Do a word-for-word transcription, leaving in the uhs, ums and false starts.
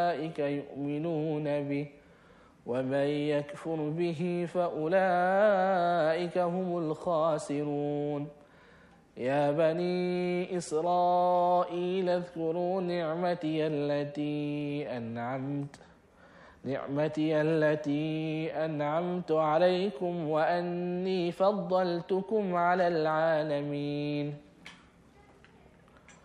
أولئك يؤمنون به ومن يكفر به فأولئك هم الخاسرون. يا بني إسرائيل اذكروا نعمتي التي أنعمت نعمتي التي أنعمت عليكم وأني فضلتكم على العالمين.